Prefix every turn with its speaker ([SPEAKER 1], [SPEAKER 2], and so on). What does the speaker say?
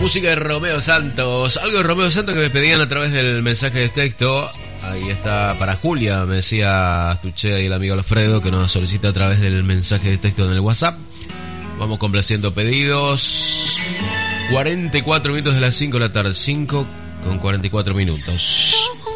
[SPEAKER 1] Música de Romeo Santos. Algo de Romeo Santos que me pedían a través del mensaje de texto. Ahí está para Julia, me decía Tuchea y el amigo Alfredo, que nos solicita a través del mensaje de texto en el WhatsApp. Vamos complaciendo pedidos. 44 minutos de las 5 de la tarde. 5 con 44 minutos.